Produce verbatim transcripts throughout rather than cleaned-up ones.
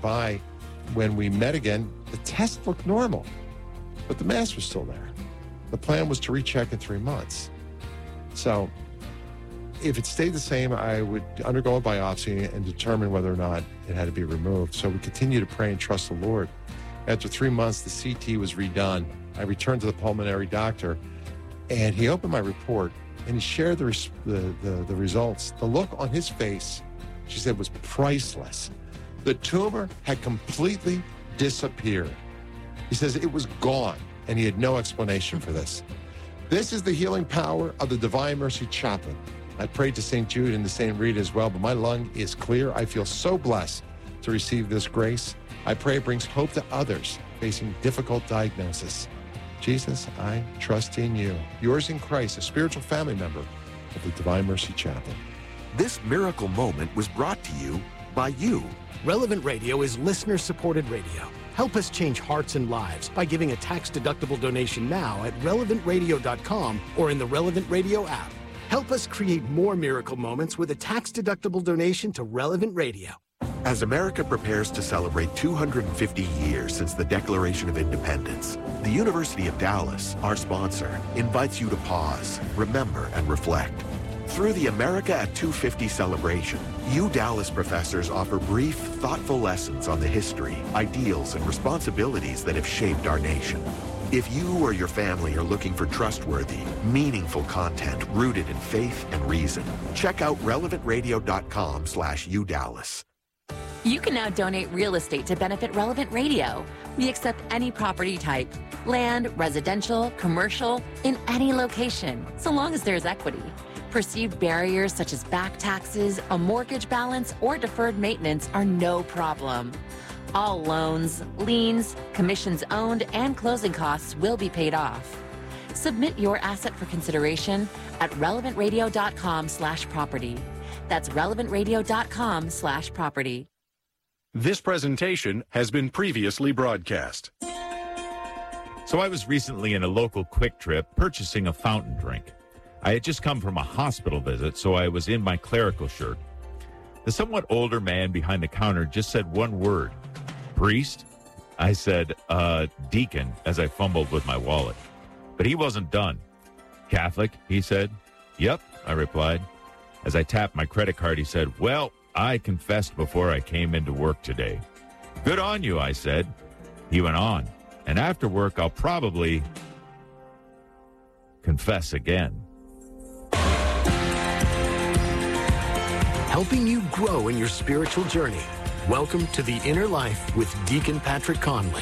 by, when we met again, the test looked normal, but the mass was still there. The plan was to recheck in three months. So if it stayed the same, I would undergo a biopsy and determine whether or not it had to be removed. So we continue to pray and trust the Lord. After three months, the C T was redone. I returned to the pulmonary doctor, and he opened my report, and he shared the, res- the, the, the results. The look on his face, she said, was priceless. The tumor had completely disappeared. He says it was gone, and he had no explanation for this. This is the healing power of the Divine Mercy Chaplain. I prayed to Saint Jude and to Saint Rita as well, but my lung is clear. I feel so blessed to receive this grace. I pray it brings hope to others facing difficult diagnosis. Jesus, I trust in you. Yours in Christ, a spiritual family member of the Divine Mercy Chaplain. This miracle moment was brought to you by you. Relevant Radio is listener-supported radio. Help us change hearts and lives by giving a tax-deductible donation now at relevant radio dot com or in the Relevant Radio app. Help us create more miracle moments with a tax-deductible donation to Relevant Radio. As America prepares to celebrate two hundred fifty years since the Declaration of Independence, the University of Dallas, our sponsor, invites you to pause, remember, and reflect. Through the America at two fifty celebration, you Dallas professors offer brief, thoughtful lessons on the history, ideals, and responsibilities that have shaped our nation. If you or your family are looking for trustworthy, meaningful content rooted in faith and reason, check out relevant radio dot com slash u dallas. You can now donate real estate to benefit Relevant Radio. We accept any property type, land, residential, commercial, in any location, so long as there's equity. Perceived barriers such as back taxes, a mortgage balance, or deferred maintenance are no problem. All loans, liens, commissions owned, and closing costs will be paid off. Submit your asset for consideration at relevant radio dot com slash property. That's relevant radio dot com slash property. This presentation has been previously broadcast. So I was recently in a local Quick Trip purchasing a fountain drink. I had just come from a hospital visit, so I was in my clerical shirt. The somewhat older man behind the counter just said one word, priest? I said, uh, deacon, as I fumbled with my wallet. But he wasn't done. Catholic, he said. Yep, I replied. As I tapped my credit card, he said, well, I confessed before I came into work today. Good on you, I said. He went on. And after work, I'll probably confess again. Helping you grow in your spiritual journey. Welcome to The Inner Life with Deacon Patrick Conley.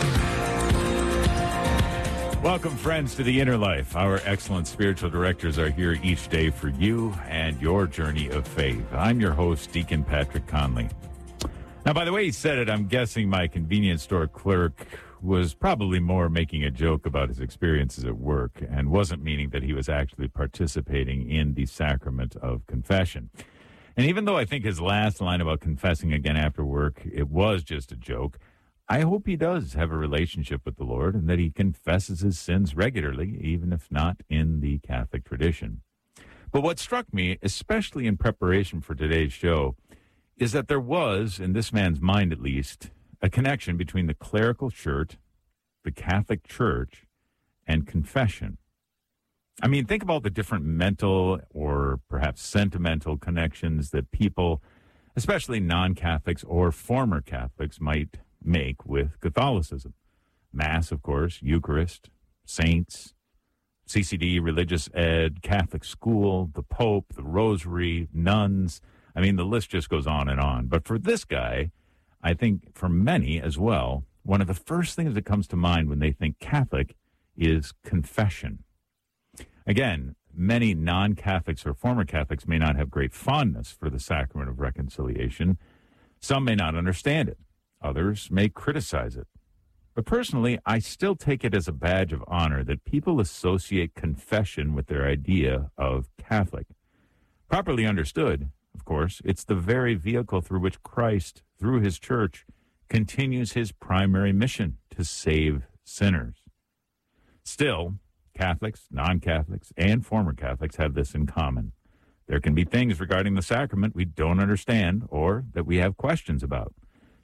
Welcome, friends, to The Inner Life. Our excellent spiritual directors are here each day for you and your journey of faith. I'm your host, Deacon Patrick Conley. Now, by the way he said it, I'm guessing my convenience store clerk was probably more making a joke about his experiences at work and wasn't meaning that he was actually participating in the sacrament of confession. And even though I think his last line about confessing again after work, it was just a joke, I hope he does have a relationship with the Lord and that he confesses his sins regularly, even if not in the Catholic tradition. But what struck me, especially in preparation for today's show, is that there was, in this man's mind at least, a connection between the clerical shirt, the Catholic Church, and confession. I mean, think about the different mental or perhaps sentimental connections that people, especially non-Catholics or former Catholics, might make with Catholicism. Mass, of course, Eucharist, saints, C C D, religious ed, Catholic school, the Pope, the Rosary, nuns. I mean, the list just goes on and on. But for this guy, I think for many as well, one of the first things that comes to mind when they think Catholic is confession. Again, many non-Catholics or former Catholics may not have great fondness for the sacrament of reconciliation. Some may not understand it. Others may criticize it. But personally, I still take it as a badge of honor that people associate confession with their idea of Catholic. Properly understood, of course, it's the very vehicle through which Christ, through his church, continues his primary mission to save sinners. Still, Catholics, non-Catholics, and former Catholics have this in common. There can be things regarding the sacrament we don't understand or that we have questions about.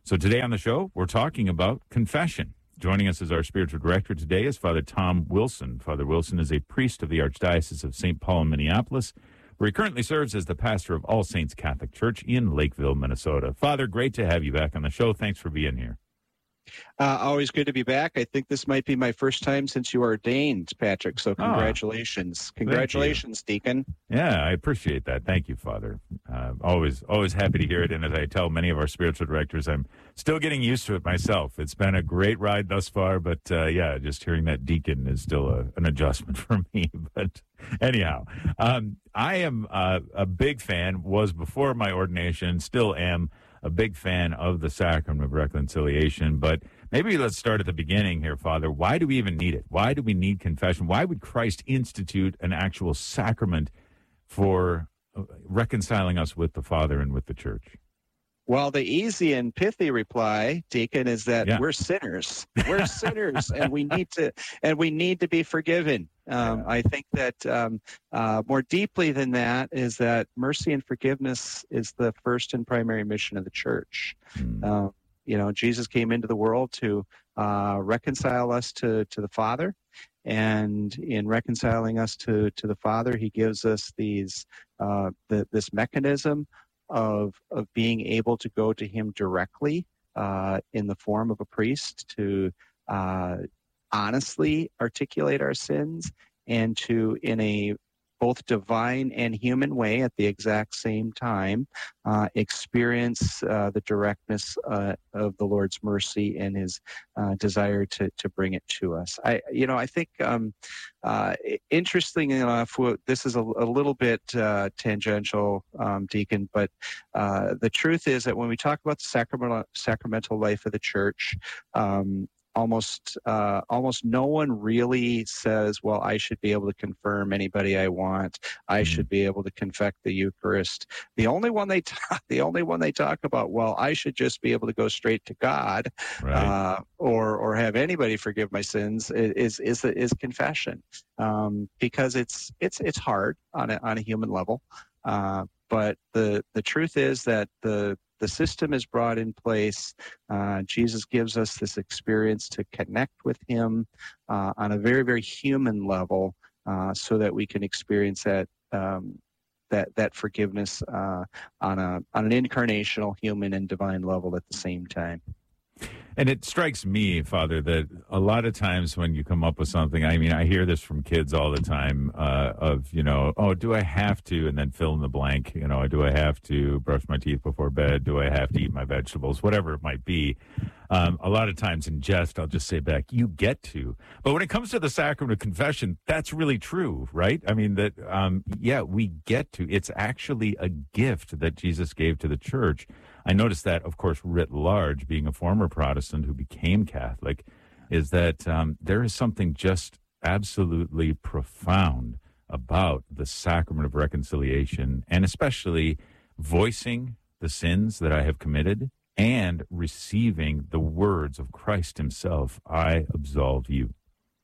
So today on the show, we're talking about confession. Joining us as our spiritual director today is Father Tom Wilson. Father Wilson is a priest of the Archdiocese of Saint Paul in Minneapolis, where he currently serves as the pastor of All Saints Catholic Church in Lakeville, Minnesota. Father, great to have you back on the show. Thanks for being here. Uh, always good to be back. I think this might be my first time since you were ordained, Patrick. So congratulations. Oh, congratulations, Deacon. Yeah, I appreciate that. Thank you, Father. Uh, always, always happy to hear it. And as I tell many of our spiritual directors, I'm still getting used to it myself. It's been a great ride thus far, but uh, yeah, just hearing that deacon is still a, an adjustment for me. But anyhow, um, I am uh, a big fan, was before my ordination, still am a big fan of the sacrament of reconciliation. But maybe let's start at the beginning here, Father. Why do we even need it? Why do we need confession? Why would Christ institute an actual sacrament for reconciling us with the Father and with the Church? Well, the easy and pithy reply, Deacon, is that yeah. we're sinners. We're sinners, and we need to, and we need to be forgiven. Um, yeah. I think that um, uh, more deeply than that is that mercy and forgiveness is the first and primary mission of the Church. Mm. Uh, you know, Jesus came into the world to uh, reconcile us to to the Father, and in reconciling us to to the Father, He gives us these uh, the, this mechanism of of being able to go to Him directly uh, in the form of a priest to uh, honestly articulate our sins and to, in a both divine and human way at the exact same time, uh, experience uh, the directness uh, of the Lord's mercy and His uh, desire to to bring it to us. I, you know, I think um, uh, interesting enough, this is a, a little bit uh, tangential, um, Deacon, but uh, the truth is that when we talk about the sacramental sacramental life of the Church, um, Almost, uh, almost no one really says, "Well, I should be able to confirm anybody I want. I mm-hmm. should be able to confect the Eucharist." The only one they talk, the only one they talk about, well, I should just be able to go straight to God, right. uh, or or have anybody forgive my sins. Is is is confession, um, because it's it's it's hard on a on a human level. Uh, but the the truth is that the The system is brought in place. Uh, Jesus gives us this experience to connect with Him uh, on a very, very human level, uh, so that we can experience that um, that that forgiveness uh, on a on an incarnational, human, and divine level at the same time. And it strikes me, Father, that a lot of times when you come up with something, I mean, I hear this from kids all the time uh, of, you know, oh, do I have to, and then fill in the blank, you know, do I have to brush my teeth before bed? Do I have to eat my vegetables? Whatever it might be. Um, a lot of times in jest, I'll just say back, you get to. But when it comes to the sacrament of confession, that's really true, right? I mean, that, um, yeah, we get to. It's actually a gift that Jesus gave to the Church. I noticed that, of course, writ large, being a former Protestant who became Catholic, is that um, there is something just absolutely profound about the sacrament of reconciliation, and especially voicing the sins that I have committed and receiving the words of Christ Himself, I absolve you.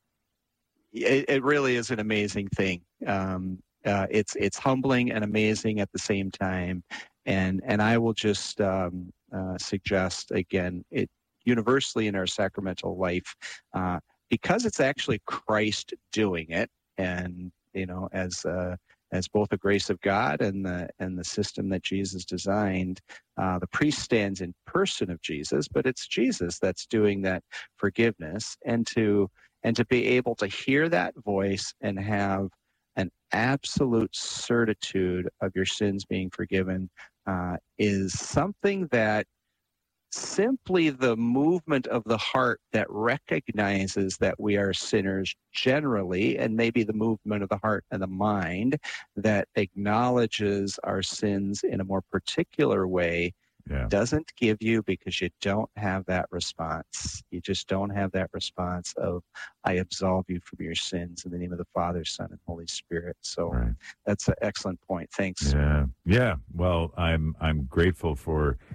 It, it really is an amazing thing. Um, uh, it's it's humbling and amazing at the same time. And and I will just um, uh, suggest, again, it universally in our sacramental life, uh, because it's actually Christ doing it, and, you know, as uh, as both the grace of God and the and the system that Jesus designed, uh, the priest stands in person of Jesus, but it's Jesus that's doing that forgiveness, and to and to be able to hear that voice and have an absolute certitude of your sins being forgiven uh, is something that simply the movement of the heart that recognizes that we are sinners generally, and maybe the movement of the heart and the mind that acknowledges our sins in a more particular way, yeah. doesn't give you, because you don't have that response. You just don't have that response of, I absolve you from your sins in the name of the Father, Son, and Holy Spirit. So right. that's an excellent point. Thanks. Yeah. Yeah. Well, I'm, I'm grateful for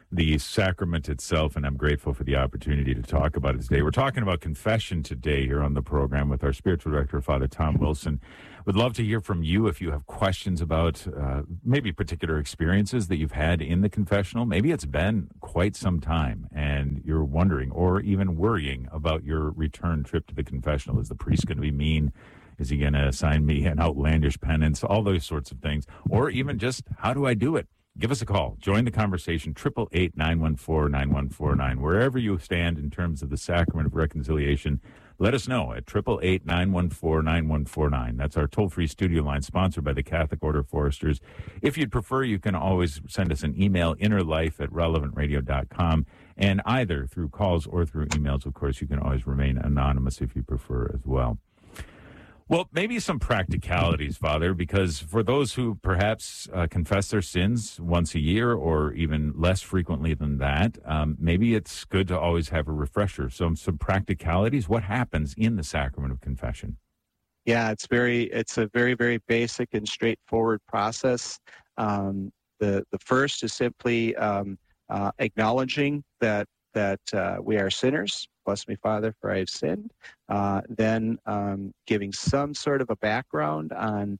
the sacrament itself, and I'm grateful for the opportunity to talk about it today. We're talking about confession today here on the program with our spiritual director, Father Tom Wilson. Would love to hear from you if you have questions about uh, maybe particular experiences that you've had in the confessional. Maybe it's been quite some time and you're wondering or even worrying about your return trip to the confessional. Is the priest going to be mean? Is he going to assign me an outlandish penance? All those sorts of things. Or even just, how do I do it? Give us a call. Join the conversation, eight eight eight, nine one four, nine one four nine. Wherever you stand in terms of the sacrament of reconciliation, let us know at eight eight eight, nine one four, nine one four nine. That's our toll-free studio line sponsored by the Catholic Order of Foresters. If you'd prefer, you can always send us an email, innerlife at relevant radio dot com. And either through calls or through emails, of course, you can always remain anonymous if you prefer as well. Well, maybe some practicalities, Father, because for those who perhaps uh, confess their sins once a year or even less frequently than that, um, maybe it's good to always have a refresher. So some practicalities. What happens in the sacrament of confession? Yeah, it's very, it's a very, very basic and straightforward process. Um, the the first is simply um, uh, acknowledging that that uh, we are sinners. Bless me, Father, for I have sinned. Uh, then um, giving some sort of a background on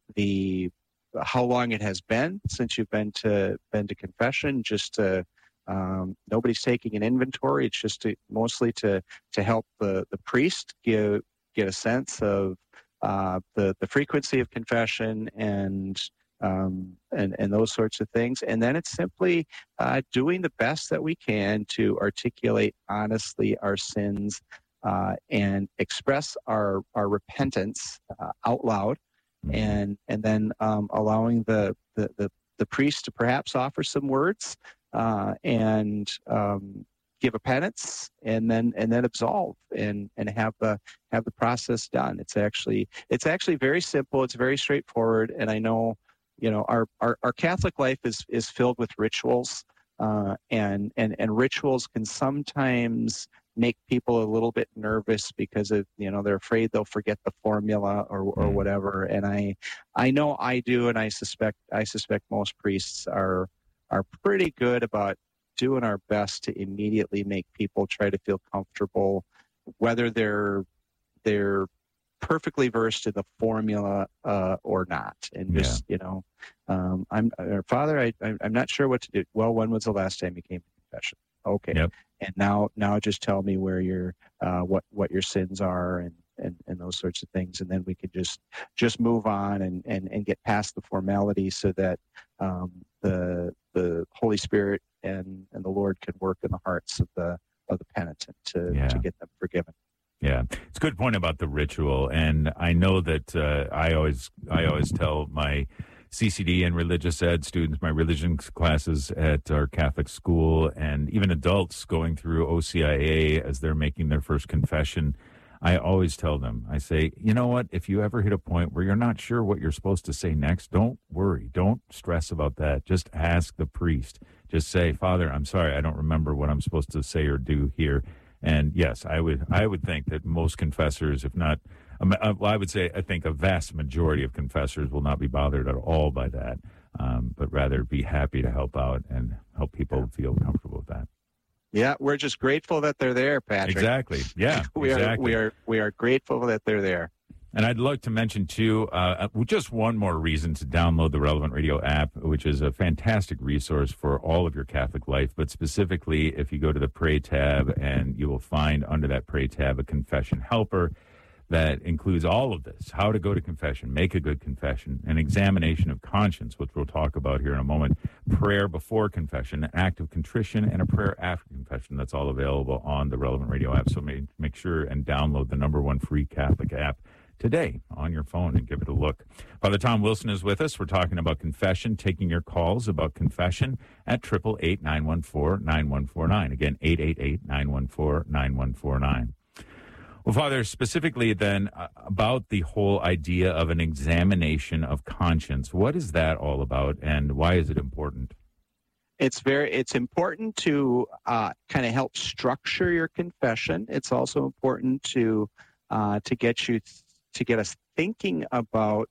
the how long it has been since you've been to been to confession. Just to um, nobody's taking an inventory. It's just to, mostly to to help the the priest give get a sense of uh, the the frequency of confession and. Um, and, and those sorts of things. And then it's simply uh, doing the best that we can to articulate honestly our sins uh, and express our, our repentance uh, out loud, and and then um, allowing the, the, the, the priest to perhaps offer some words uh, and um, give a penance, and then and then absolve and, and have the have the process done. It's actually it's actually very simple. It's very straightforward, and I know. You know, our, our, our Catholic life is, is filled with rituals, uh, and, and, and rituals can sometimes make people a little bit nervous because of, you know, they're afraid they'll forget the formula or, or whatever. And I, I know I do, and I suspect, I suspect most priests are, are pretty good about doing our best to immediately make people try to feel comfortable, whether they're, they're, perfectly versed in the formula uh, or not, and just yeah. you know, um, I'm uh, Father. I, I I'm not sure what to do. Well, when was the last time you came to confession? Okay, yep. and now now just tell me where your uh, what what your sins are and, and and those sorts of things, and then we could just just move on and and and get past the formality so that um, the the Holy Spirit and and the Lord can work in the hearts of the of the penitent to yeah. to get them forgiven. Yeah, it's a good point about the ritual, and I know that uh, I always I always tell my C C D and religious ed students, my religion classes at our Catholic school, and even adults going through O C I A as they're making their first confession, I always tell them, I say, you know what, if you ever hit a point where you're not sure what you're supposed to say next, don't worry, don't stress about that. Just ask the priest. Just say, Father, I'm sorry, I don't remember what I'm supposed to say or do here. And yes, I would I would think that most confessors, if not, well, I would say I think a vast majority of confessors will not be bothered at all by that, um, but rather be happy to help out and help people feel comfortable with that. Yeah, we're just grateful that they're there, Patrick. Exactly. Yeah, we exactly. are we are we are grateful that they're there. And I'd like to mention, too, uh, just one more reason to download the Relevant Radio app, which is a fantastic resource for all of your Catholic life. But specifically, if you go to the Pray tab, and you will find under that Pray tab a confession helper that includes all of this: how to go to confession, make a good confession, an examination of conscience, which we'll talk about here in a moment, prayer before confession, an act of contrition, and a prayer after confession. That's all available on the Relevant Radio app. So make, make sure and download the number one free Catholic app today on your phone and give it a look. Father Tom Wilson is with us. We're talking about confession, taking your calls about confession at eight eight eight, nine one four, nine one four nine. Again, eight eight eight, nine one four, nine one four nine. Well, Father, specifically then uh, about the whole idea of an examination of conscience. What is that all about, and why is it important? It's very it's important to uh, kind of help structure your confession. It's also important to uh, to get you th- to get us thinking about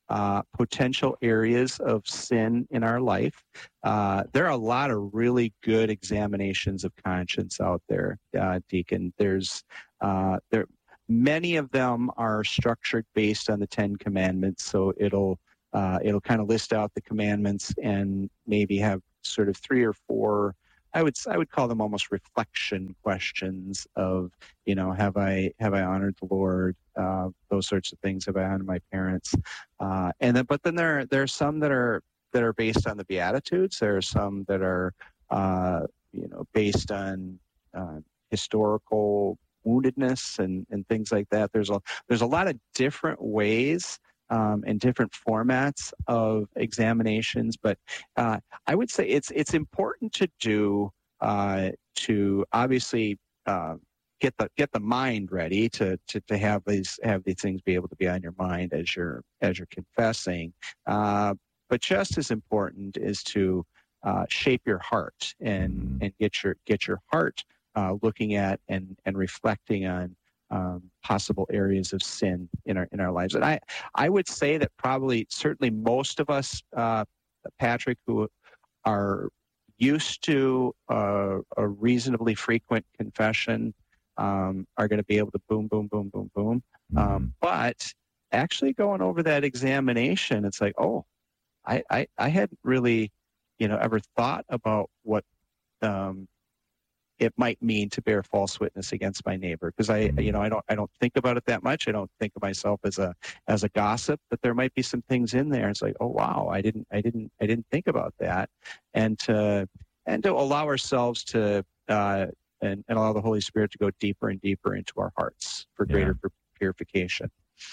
uh, potential areas of sin in our life. Uh, there are a lot of really good examinations of conscience out there, uh, Deacon. There's uh, there many of them are structured based on the Ten Commandments, so it'll uh, it'll kind of list out the commandments and maybe have sort of three or four. I would I would call them almost reflection questions of, you know, have I have I honored the Lord, uh, those sorts of things. Have I honored my parents? Uh, and then, but then there there are some that are that are based on the Beatitudes. There are some that are uh, you know based on uh, historical woundedness and, and things like that. There's a there's a lot of different ways um, and different formats of examinations, but uh, I would say it's it's important to do uh, to obviously uh, get the get the mind ready to, to to have these have these things be able to be on your mind as you're as you're confessing. Uh, but just as important is to uh, shape your heart and and get your get your heart uh, looking at and and reflecting on Um, possible areas of sin in our in our lives. And I, I would say that probably certainly most of us, uh, Patrick, who are used to uh, a reasonably frequent confession, um, are going to be able to boom, boom, boom, boom, boom. Um, but actually going over that examination, it's like, oh, I, I, I hadn't really, you know, ever thought about what um, it might mean to bear false witness against my neighbor, because I, you know, I don't, I don't think about it that much. I don't think of myself as a, as a gossip, but there might be some things in there. It's like, oh wow, I didn't, I didn't, I didn't think about that, and to, and to allow ourselves to, uh, and, and allow the Holy Spirit to go deeper and deeper into our hearts for greater yeah. purification.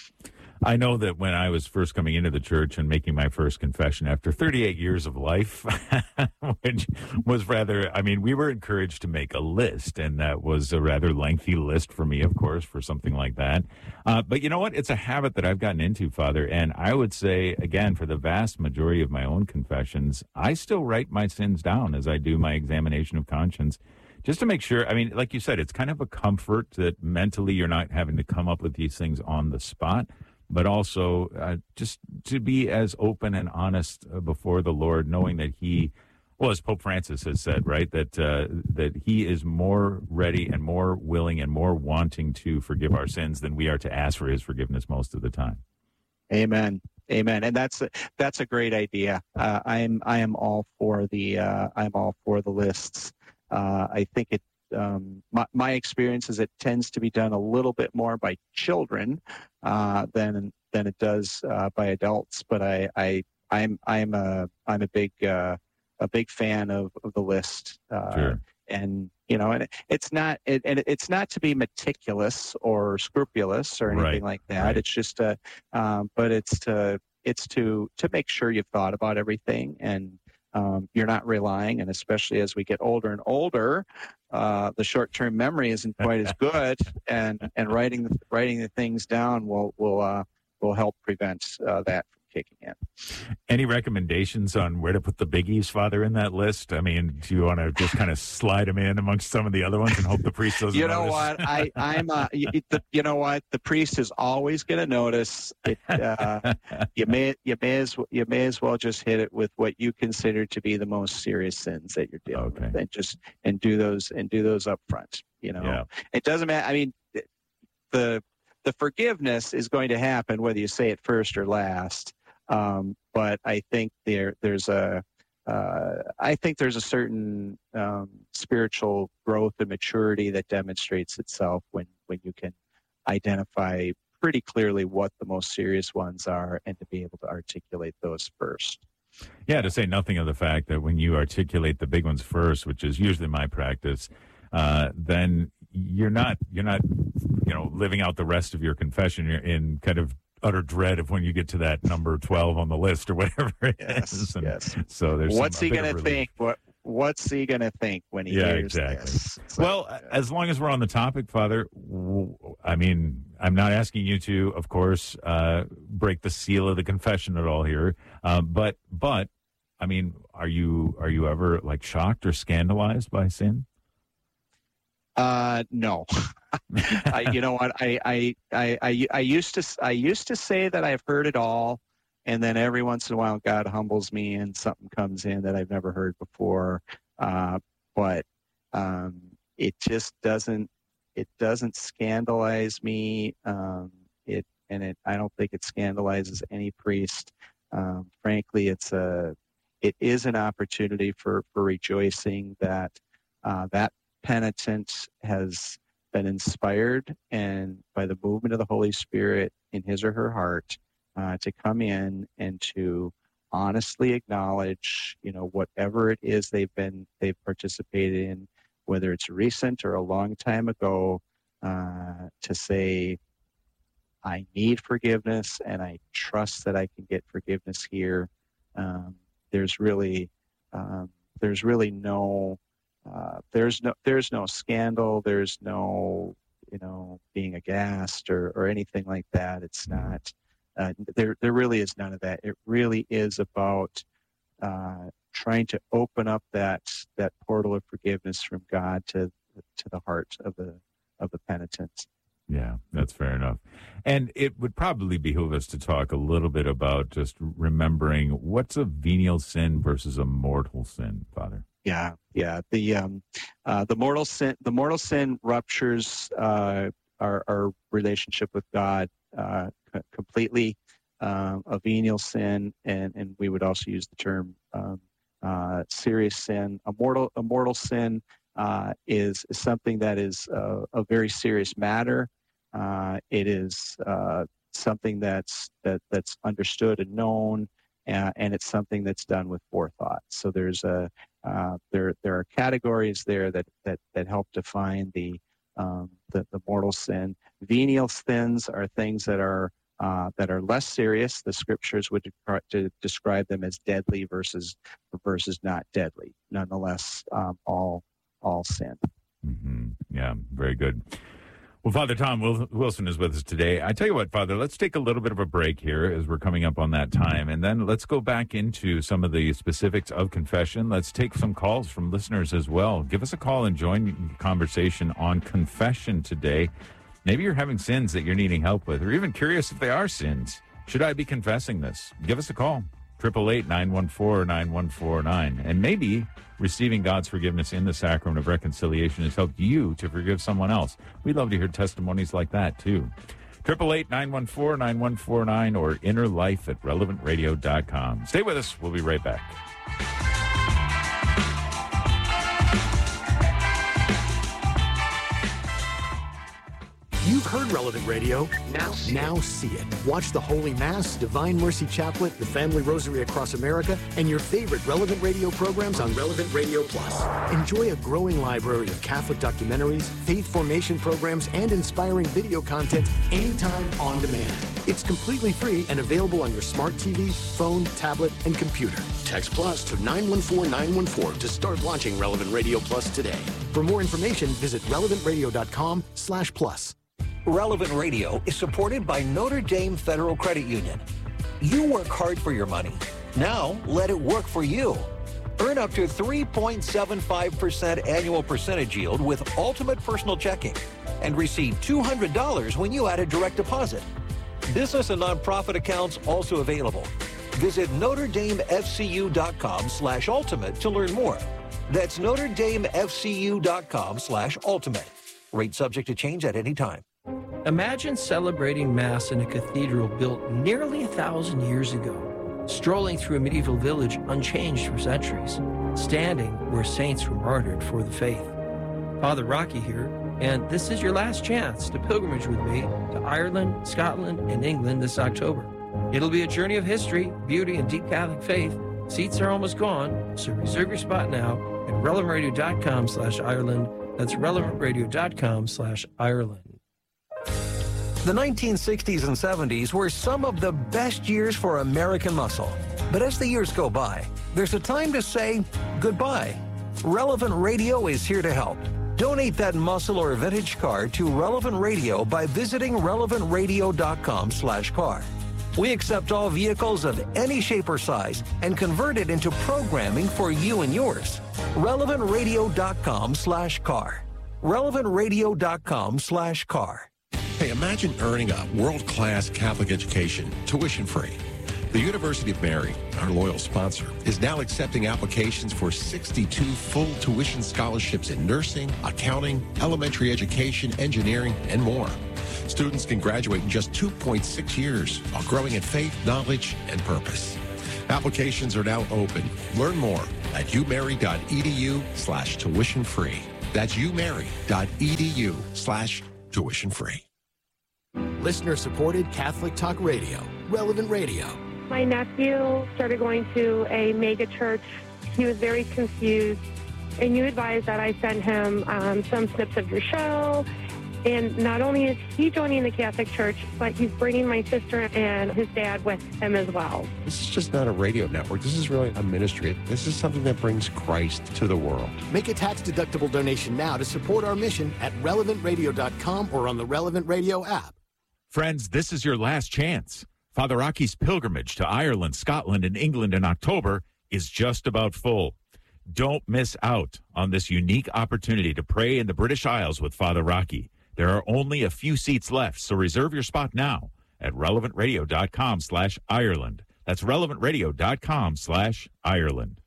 I know that when I was first coming into the church and making my first confession after thirty-eight years of life, which was rather, I mean, we were encouraged to make a list, and that was a rather lengthy list for me, of course, for something like that. Uh, but you know what? It's a habit that I've gotten into, Father, and I would say, again, for the vast majority of my own confessions, I still write my sins down as I do my examination of conscience, just to make sure. I mean, like you said, it's kind of a comfort that mentally you're not having to come up with these things on the spot, but also uh, just to be as open and honest uh, before the Lord, knowing that he, well, as Pope Francis has said, right, that uh, that he is more ready and more willing and more wanting to forgive our sins than we are to ask for his forgiveness most of the time. Amen. Amen. And that's a, that's a great idea. Uh, I am I am all for the uh, I'm all for the lists. Uh, I think it. Um, my, my experience is it tends to be done a little bit more by children uh, than than it does uh, by adults. But I, I I'm I'm a I'm a big uh, a big fan of, of the list. Uh, sure. And you know, and it, it's not it, and it's not to be meticulous or scrupulous or anything right. like that. Right. It's just a, um, but it's to it's to to make sure you've thought about everything and. Um, you're not relying, and especially as we get older and older, uh, the short-term memory isn't quite as good, and and writing the, writing the things down will will uh, will help prevent uh, that from kicking in. Any recommendations on where to put the biggies, Father, in that list? I mean, do you want to just kind of slide them in amongst some of the other ones and hope the priest doesn't You know notice? what? I, I'm, uh, you, the, you know what? The priest is always going to notice. It, uh, you may, you may as, you may as well just hit it with what you consider to be the most serious sins that you're dealing Okay. with, and just and do those and do those up front. You know, Yeah. It doesn't matter. I mean, the the forgiveness is going to happen whether you say it first or last. Um, but I think there there's a uh, I think there's a certain um, spiritual growth and maturity that demonstrates itself when, when you can identify pretty clearly what the most serious ones are and to be able to articulate those first. Yeah, to say nothing of the fact that when you articulate the big ones first, which is usually my practice, uh, then you're not you're not you know living out the rest of your confession. You're in kind of utter dread of when you get to that number twelve on the list or whatever it yes, is. And yes. So there's what's some, he going to think? What What's he going to think when he yeah, hears exactly. this? So, well, uh, as long as we're on the topic, Father, w- I mean, I'm not asking you to, of course, uh, break the seal of the confession at all here, um, but but I mean, are you are you ever like shocked or scandalized by sin? Uh, no. I, you know what? I, I, I, I, I used to, I used to say that I've heard it all, and then every once in a while, God humbles me and something comes in that I've never heard before. Uh, but um, it just doesn't, it doesn't scandalize me. Um, it, and it, I don't think it scandalizes any priest. Um, frankly, it's a, it is an opportunity for, for rejoicing that uh, that penitent has been inspired and by the movement of the Holy Spirit in his or her heart uh, to come in and to honestly acknowledge, you know, whatever it is they've been, they've participated in, whether it's recent or a long time ago, uh, to say, I need forgiveness and I trust that I can get forgiveness here. Um, there's really, um, there's really no, uh, there's no, there's no scandal. There's no, you know, being aghast or, or anything like that. It's not, uh, there, there really is none of that. It really is about, uh, trying to open up that, that portal of forgiveness from God to, to the heart of the, of the penitent. Yeah, that's fair enough. And it would probably behoove us to talk a little bit about just remembering what's a venial sin versus a mortal sin, Father. Yeah, yeah. The um, uh, the mortal sin, the mortal sin ruptures uh, our our relationship with God uh, c- completely. Um, a venial sin, and and we would also use the term um, uh, serious sin. A mortal a mortal sin uh, is, is something that is uh, a very serious matter. Uh, it is uh, something that's that that's understood and known, uh, and it's something that's done with forethought. So there's a uh, there there are categories there that that that help define the um, the, the mortal sin. Venial sins are things that are uh, that are less serious. The scriptures would de- to describe them as deadly versus versus not deadly. Nonetheless, um, all all sin. Mm-hmm. Yeah, very good. Well, Father Tom Wilson is with us today. I tell you what, Father, let's take a little bit of a break here as we're coming up on that time, and then let's go back into some of the specifics of confession. Let's take some calls from listeners as well. Give us a call and join the conversation on confession today. Maybe you're having sins that you're needing help with, or even curious if they are sins. Should I be confessing this? Give us a call. eight eight eight, nine one four, nine one four nine. And maybe receiving God's forgiveness in the sacrament of reconciliation has helped you to forgive someone else. We'd love to hear testimonies like that, too. eight eight eight, nine one four, nine one four nine or inner life at relevant radio dot com. Stay with us. We'll be right back. You've heard Relevant Radio. Now see, now see it. Watch the Holy Mass, Divine Mercy Chaplet, the Family Rosary Across America, and your favorite Relevant Radio programs on Relevant Radio Plus. Enjoy a growing library of Catholic documentaries, faith formation programs, and inspiring video content anytime on demand. It's completely free and available on your smart T V, phone, tablet, and computer. Text Plus to nine one four nine one four to start launching Relevant Radio Plus today. For more information, visit relevant radio dot com slash plus. Relevant Radio is supported by Notre Dame Federal Credit Union. You work hard for your money. Now let it work for you. Earn up to three point seven five percent annual percentage yield with Ultimate Personal Checking and receive two hundred dollars when you add a direct deposit. Business and nonprofit accounts also available. Visit Notre Dame F C U dot com slash ultimate to learn more. That's Notre Dame F C U dot com slash ultimate. Rate subject to change at any time. Imagine celebrating Mass in a cathedral built nearly a thousand years ago, strolling through a medieval village unchanged for centuries, standing where saints were martyred for the faith. Father Rocky here, and this is your last chance to pilgrimage with me to Ireland, Scotland, and England this October. It'll be a journey of history, beauty, and deep Catholic faith. Seats are almost gone, so reserve your spot now at relevant radio dot com slash Ireland. That's relevant radio dot com slash Ireland. The nineteen sixties and seventies were some of the best years for American muscle. But as the years go by, there's a time to say goodbye. Relevant Radio is here to help. Donate that muscle or vintage car to Relevant Radio by visiting relevant radio dot com slash car. We accept all vehicles of any shape or size and convert it into programming for you and yours. relevant radio dot com slash car. relevant radio dot com slash car. Hey, imagine earning a world-class Catholic education, tuition-free. The University of Mary, our loyal sponsor, is now accepting applications for sixty-two full tuition scholarships in nursing, accounting, elementary education, engineering, and more. Students can graduate in just two point six years while growing in faith, knowledge, and purpose. Applications are now open. Learn more at umary.edu slash tuition free. That's umary.edu slash tuition free. Listener-supported Catholic Talk Radio, Relevant Radio. My nephew started going to a mega church. He was very confused, and you advised that I send him um, some snips of your show. And not only is he joining the Catholic Church, but he's bringing my sister and his dad with him as well. This is just not a radio network. This is really a ministry. This is something that brings Christ to the world. Make a tax-deductible donation now to support our mission at relevant radio dot com or on the Relevant Radio app. Friends, this is your last chance. Father Rocky's pilgrimage to Ireland, Scotland, and England in October is just about full. Don't miss out on this unique opportunity to pray in the British Isles with Father Rocky. There are only a few seats left, so reserve your spot now at relevant radio dot com slash Ireland. That's relevant radio dot com slash Ireland.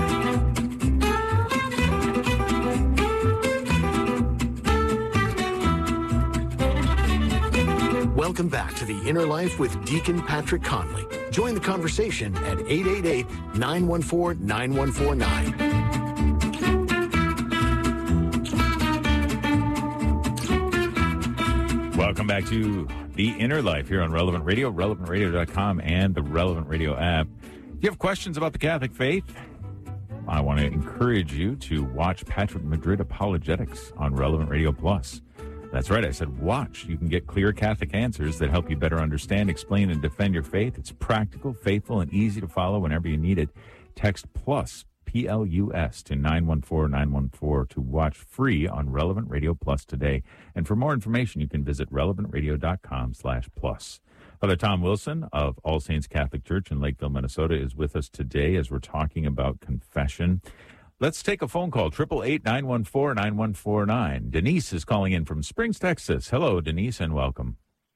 Welcome back to The Inner Life with Deacon Patrick Conley. Join the conversation at eight eight eight, nine one four, nine one four nine. Welcome back to The Inner Life here on Relevant Radio, relevant radio dot com, and the Relevant Radio app. If you have questions about the Catholic faith, I want to encourage you to watch Patrick Madrid Apologetics on Relevant Radio Plus. That's right, I said watch. You can get clear Catholic answers that help you better understand, explain, and defend your faith. It's practical, faithful, and easy to follow whenever you need it. Text PLUS, P L U S, to nine one four nine one four to watch free on Relevant Radio Plus today. And for more information, you can visit relevant radio dot com slash plus. Father Tom Wilson of All Saints Catholic Church in Lakeville, Minnesota, is with us today as we're talking about confession. Let's take a phone call, eight eight eight, nine one four, nine one four nine. Denise is calling in from Springs, Texas. Hello, Denise, and welcome.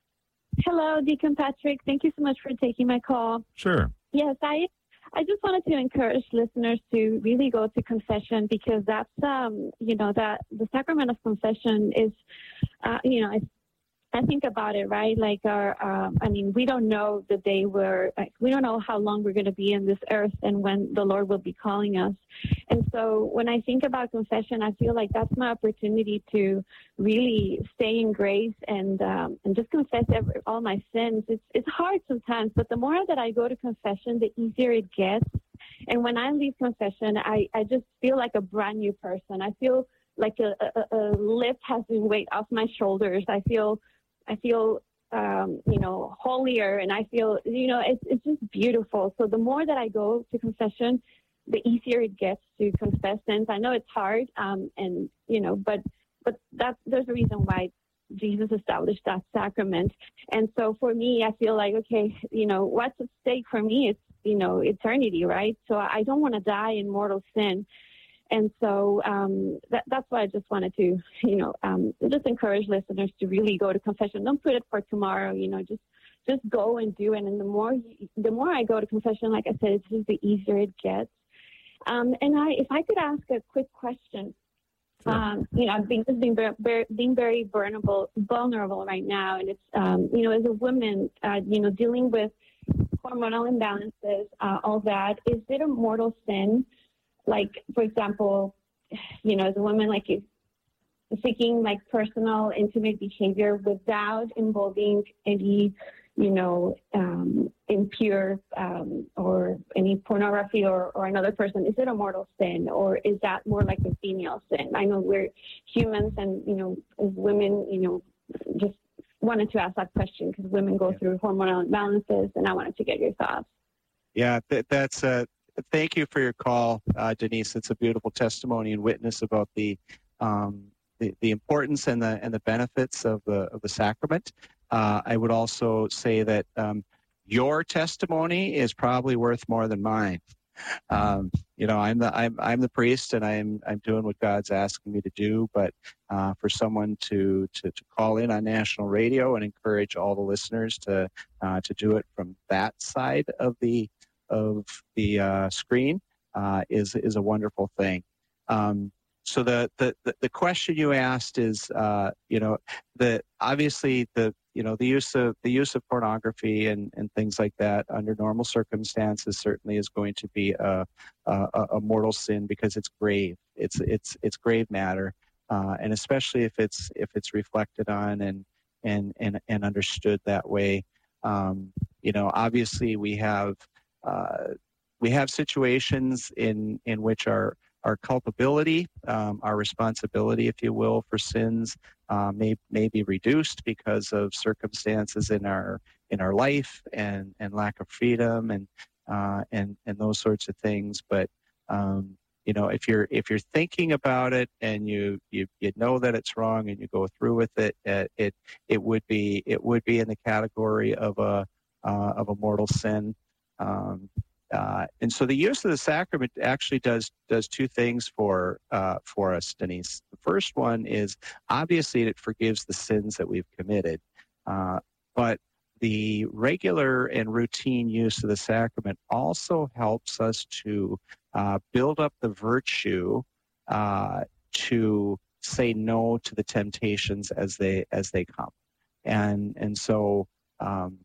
Hello, Deacon Patrick. Thank you so much for taking my call. Sure. Yes, I I just wanted to encourage listeners to really go to confession, because that's, um, you know, that the sacrament of confession is, uh, you know, it's, I think about it, right? Like, our, um, I mean, we don't know the day where, like, we don't know how long we're going to be in this earth and when the Lord will be calling us. And so when I think about confession, I feel like that's my opportunity to really stay in grace and um, and just confess every, all my sins. It's, it's hard sometimes, but the more that I go to confession, the easier it gets. And when I leave confession, I, I just feel like a brand new person. I feel like a, a, a lift has been weight off my shoulders. I feel I feel, um, you know, holier, and I feel, you know, it's it's just beautiful. So the more that I go to confession, the easier it gets to confess sins. I know it's hard, um, and, you know, but but that's, there's a reason why Jesus established that sacrament. And so for me, I feel like, okay, you know, what's at stake for me is, you know, eternity, right? So I don't want to die in mortal sin. And so um, that, that's why I just wanted to, you know, um, just encourage listeners to really go to confession. Don't put it for tomorrow, you know, just just go and do it. And the more the more I go to confession, like I said, it's just the easier it gets. Um, and I, if I could ask a quick question, sure. um, you know, I've been just being very, being very vulnerable, vulnerable right now, and it's, um, you know, as a woman, uh, you know, dealing with hormonal imbalances, uh, all that. Is it a mortal sin? Like, for example, you know, as a woman, like if seeking like personal, intimate behavior without involving any, you know, um, impure um, or any pornography or, or another person, is it a mortal sin, or is that more like a venial sin? I know we're humans, and, you know, as women, you know, just wanted to ask that question because women go through hormonal imbalances, and I wanted to get your thoughts. Yeah, th- that's a. Thank you for your call, uh, Denise. It's a beautiful testimony and witness about the, um, the the importance and the and the benefits of the of the sacrament. Uh, I would also say that um, your testimony is probably worth more than mine. um, you know, I'm the I'm I'm the priest, and I'm I'm doing what God's asking me to do. But uh, for someone to, to to call in on national radio and encourage all the listeners to uh, to do it from that side of the of the uh, screen uh, is is a wonderful thing. Um, so the, the the question you asked is, uh, you know, the obviously the you know the use of the use of pornography and, and things like that under normal circumstances certainly is going to be a a, a mortal sin, because it's grave. It's it's it's grave matter, uh, and especially if it's if it's reflected on and and and, and understood that way. Um, you know, obviously we have uh, we have situations in in which our Our culpability, um, our responsibility, if you will, for sins uh, may may be reduced because of circumstances in our in our life and, and lack of freedom and uh, and and those sorts of things. But um, you know, if you're if you're thinking about it and you you you know that it's wrong and you go through with it, it it, it would be it would be in the category of a uh, of a mortal sin. Um, Uh, and so the use of the sacrament actually does does two things for uh, for us, Denise. The first one is obviously it forgives the sins that we've committed, uh, but the regular and routine use of the sacrament also helps us to uh, build up the virtue uh, to say no to the temptations as they as they come, and and so. Um,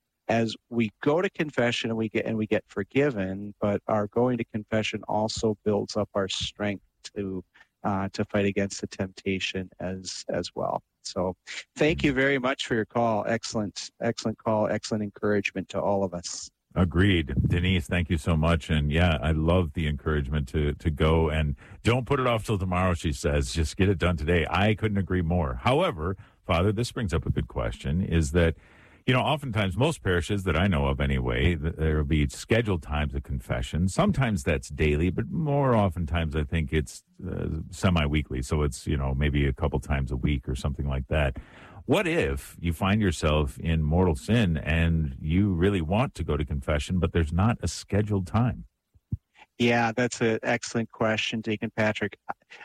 As we go to confession and we get and we get forgiven, but our going to confession also builds up our strength to uh, to fight against the temptation as as well. So, thank you very much for your call. Excellent, excellent call. Excellent encouragement to all of us. Agreed. Denise, thank you so much. And yeah, I love the encouragement to to go and don't put it off till tomorrow, she says. Just get it done today. I couldn't agree more. However, Father, this brings up a good question, is that you know, oftentimes, most parishes that I know of anyway, there will be scheduled times of confession. Sometimes that's daily, but more oftentimes I think it's uh, semi-weekly. So it's, you know, maybe a couple times a week or something like that. What if you find yourself in mortal sin and you really want to go to confession, but there's not a scheduled time? Yeah, that's an excellent question, Deacon Patrick.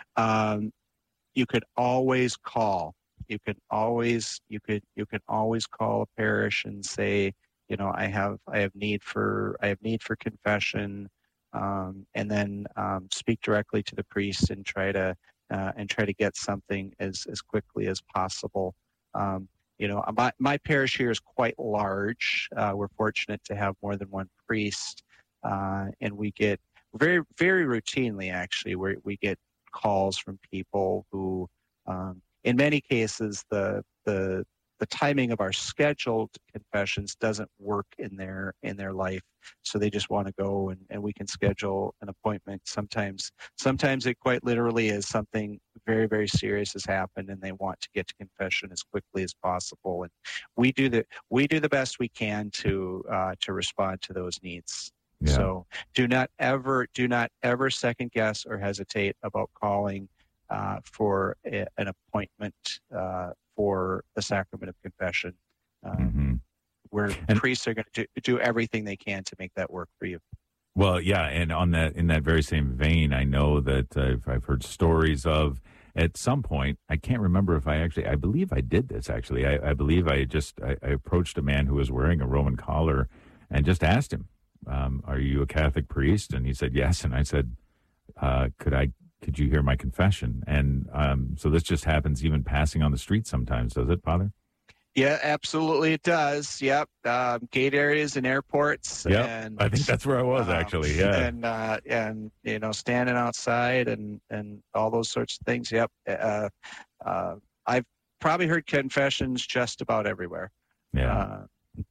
Um, you could always call. You could always you could you can always call a parish and say, you know, I have I have need for I have need for confession, um, and then um, speak directly to the priest and try to uh, and try to get something as, as quickly as possible. Um, you know, my my parish here is quite large. Uh, we're fortunate to have more than one priest, uh, and we get very very routinely actually where we get calls from people who. Um, In many cases, the the the timing of our scheduled confessions doesn't work in their in their life, so they just want to go and, and we can schedule an appointment. Sometimes sometimes it quite literally is something very very serious has happened, and they want to get to confession as quickly as possible. And we do the we do the best we can to uh, to respond to those needs. Yeah. So do not ever do not ever second guess or hesitate about calling. Uh, for a, an appointment uh, for the sacrament of confession, uh, mm-hmm. where and, priests are going to do, do everything they can to make that work for you. Well, yeah, and on that, in that very same vein, I know that I've, I've heard stories of at some point. I can't remember if I actually. I believe I did this actually. I, I believe I just I, I approached a man who was wearing a Roman collar and just asked him, um, "Are you a Catholic priest?" And he said yes, and I said, uh, "Could I?" Could you hear my confession? And um, so this just happens even passing on the street sometimes, does it, Father? Yeah, absolutely it does. Yep. Um, gate areas and airports. Yeah, and I think that's where I was um, actually, yeah. And, uh, and you know, standing outside and, and all those sorts of things. Yep. Uh, uh, I've probably heard confessions just about everywhere. Yeah. Uh,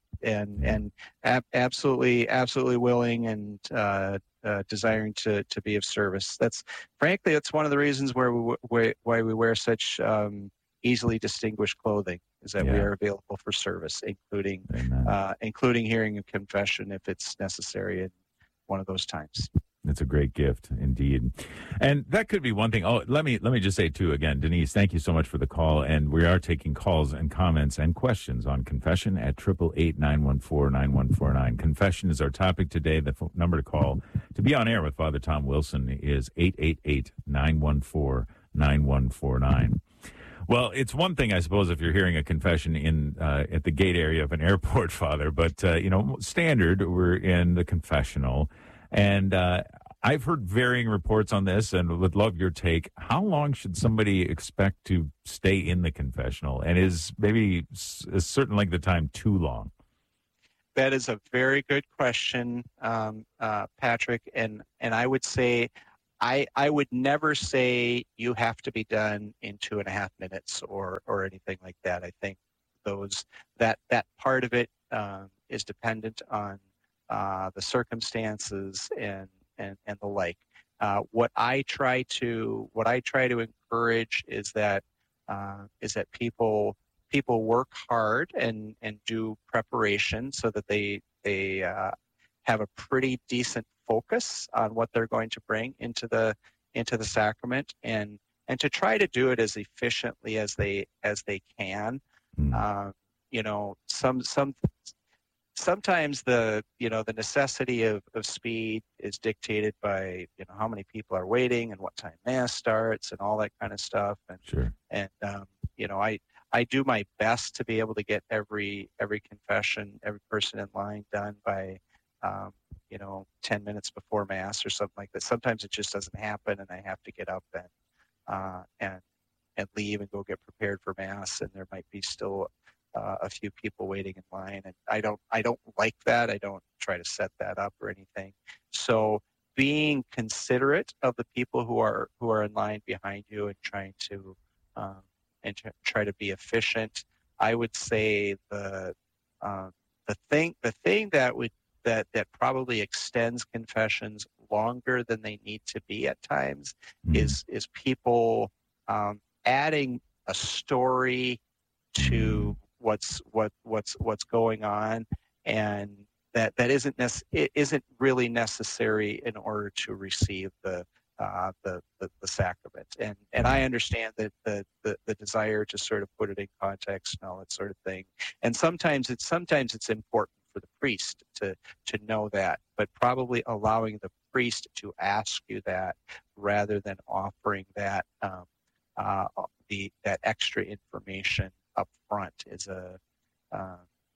and and ab- absolutely, absolutely willing and uh, uh, desiring to, to be of service. That's frankly, that's one of the reasons where we w- why we wear such um, easily distinguished clothing, is that yeah. we are available for service, including uh, including hearing a confession if it's necessary in one of those times. It's a great gift indeed. And that could be one thing. Oh, let me let me just say too, again, Denise, thank you so much for the call. And we are taking calls and comments and questions on confession at eight eight eight, nine one four, nine one four nine. Confession is our topic today. The phone number to call to be on air with Father Tom Wilson is eight eight eight, nine one four, nine one four nine. Well, it's one thing, I suppose, if you're hearing a confession in uh, at the gate area of an airport, Father, but, uh, you know, standard, we're in the confessional. And uh, I've heard varying reports on this and would love your take. How long should somebody expect to stay in the confessional? And is maybe a certain length of time too long? That is a very good question, um, uh, Patrick. And, and I would say, I, I would never say you have to be done in two and a half minutes or, or anything like that. I think those that that part of it um, is dependent on uh, the circumstances and, and, and the like. Uh, what I try to what I try to encourage is that uh, is that people people work hard and, and do preparation so that they they uh, have a pretty decent focus on what they're going to bring into the into the sacrament, and and to try to do it as efficiently as they as they can. Mm. Uh, you know, some some sometimes the you know the necessity of, of speed is dictated by you know how many people are waiting and what time mass starts and all that kind of stuff. And sure. and um, you know I I do my best to be able to get every every confession, every person in line done by. Um, you know, ten minutes before Mass or something like that. Sometimes it just doesn't happen, and I have to get up and uh, and and leave and go get prepared for Mass, and there might be still uh, a few people waiting in line, and I don't I don't like that. I don't try to set that up or anything. So being considerate of the people who are who are in line behind you and trying to um, and to try to be efficient. I would say the um, the thing the thing that would that that probably extends confessions longer than they need to be at times mm. is is people um, adding a story to what's what what's what's going on, and that that isn't nec- it isn't really necessary in order to receive the uh, the, the the sacrament. And and I understand that the, the the desire to sort of put it in context and all that sort of thing. And sometimes it's sometimes it's important for the priest to to know that, but probably allowing the priest to ask you that rather than offering that um, uh, the that extra information up front is a uh,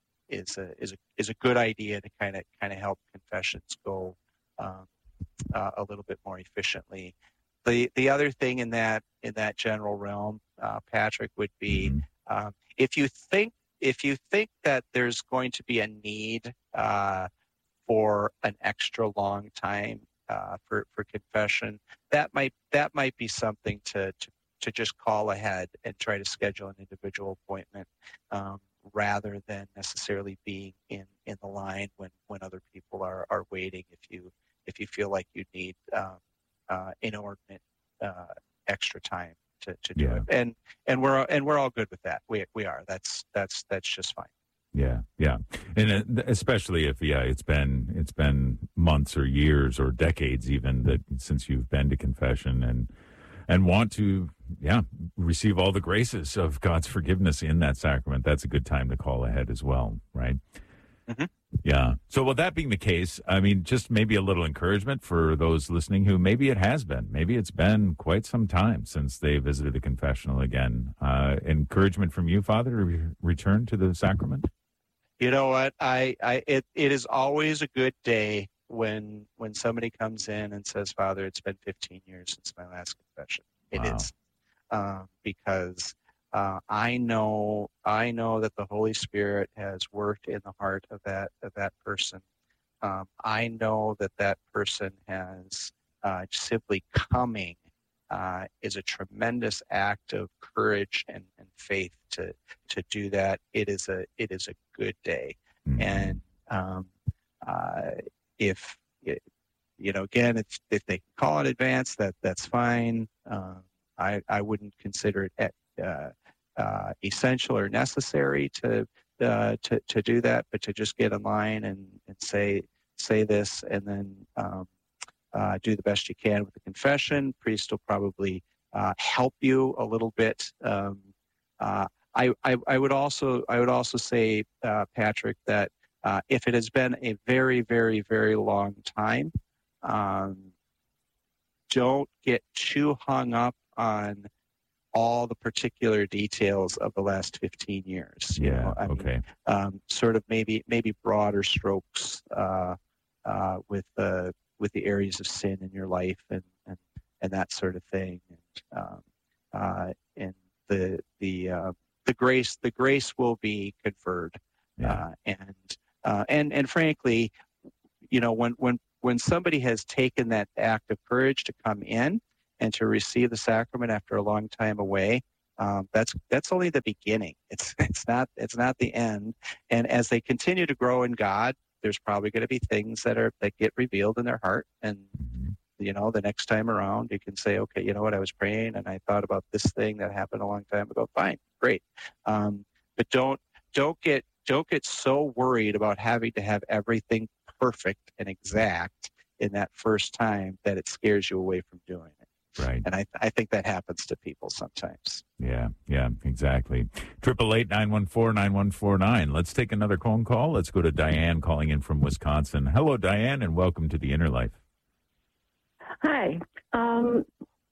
is a is a is a good idea to kind of kind of help confessions go um, uh, a little bit more efficiently. The the other thing in that in that general realm, uh, Patrick, would be um, if you think. If you think that there's going to be a need uh, for an extra long time uh, for for confession, that might that might be something to, to to just call ahead and try to schedule an individual appointment um, rather than necessarily being in, in the line when, when other people are, are waiting. If you if you feel like you need um, uh, inordinate uh, extra time. To, to do yeah. it, and and we're and we're all good with that. We we are. That's that's that's just fine. Yeah, yeah, and especially if yeah, it's been it's been months or years or decades even that since you've been to confession and and want to yeah receive all the graces of God's forgiveness in that sacrament. That's a good time to call ahead as well, right? Mm-hmm. Yeah. So with that being the case, I mean, just maybe a little encouragement for those listening who maybe it has been, maybe it's been quite some time since they visited the confessional again. Uh, encouragement from you, Father, to re- return to the sacrament? You know what? I, I it, it is always a good day when when somebody comes in and says, Father, it's been fifteen years since my last confession. It wow. is uh, because Uh, I know, I know that the Holy Spirit has worked in the heart of that of that person. Um, I know that that person has uh, simply coming uh, is a tremendous act of courage and, and faith to to do that. It is a it is a good day, mm-hmm. and um, uh, if it, you know, again, if if they call in advance, that that's fine. Uh, I I wouldn't consider it at, uh, uh, essential or necessary to uh, to to do that, but to just get in line and, and say say this, and then um, uh, do the best you can with the confession. Priest will probably uh, help you a little bit. Um, uh, I, I, I would also I would also say, uh, Patrick, that uh, if it has been a very, very, very long time, um, don't get too hung up on all the particular details of the last fifteen years. You Yeah. know? I Okay. mean, um, sort of maybe maybe broader strokes uh, uh, with the with the areas of sin in your life and and, and that sort of thing. And um, uh, and the the uh, the grace the grace will be conferred. Yeah. Uh, and uh, and and frankly, you know, when when when somebody has taken that act of courage to come in and to receive the sacrament after a long time away, um, that's that's only the beginning. It's it's not it's not the end. And as they continue to grow in God, there's probably going to be things that are that get revealed in their heart. And you know, the next time around, you can say, okay, you know what, I was praying and I thought about this thing that happened a long time ago. Fine, great. Um, but don't don't get don't get so worried about having to have everything perfect and exact in that first time that it scares you away from doing it. Right. And I, I think that happens to people sometimes. Yeah, yeah, exactly. Triple eight nine one four nine one four nine. Let's take another phone call. Let's go to Diane calling in from Wisconsin. Hello, Diane, and welcome to the Inner Life. Hi. Um,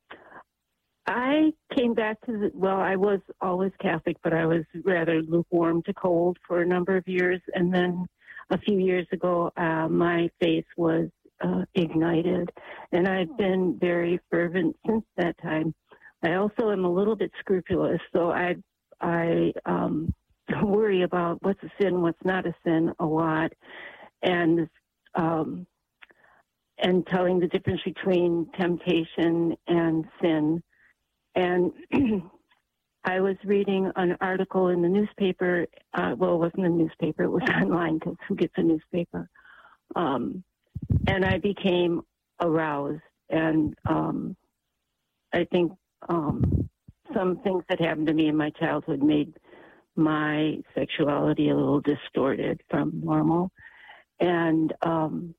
I came back to the, well, I was always Catholic, but I was rather lukewarm to cold for a number of years. And then a few years ago, uh, my faith was uh, ignited, and I've been very fervent since that time. I also am a little bit scrupulous, so I I um, worry about what's a sin, what's not a sin a lot, and um, and telling the difference between temptation and sin. And I was reading an article in the newspaper. Uh, well, it wasn't a newspaper; it was online, because who gets a newspaper? Um, and I became aroused, and um, I think um, some things that happened to me in my childhood made my sexuality a little distorted from normal. And um,